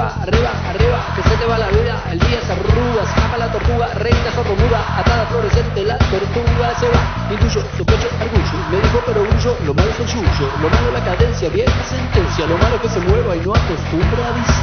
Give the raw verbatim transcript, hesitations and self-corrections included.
arriba, arriba, arriba, que se te va la vida, el día se arruga, escapa la tortuga, reina sordomuda, atada florescente, la tortuga se va, intuyo, sospecho, argullo, me dijo pero grullo, lo malo es el yuyo, lo malo la cadencia, vieja sentencia, lo malo que se mueva y no acostumbra a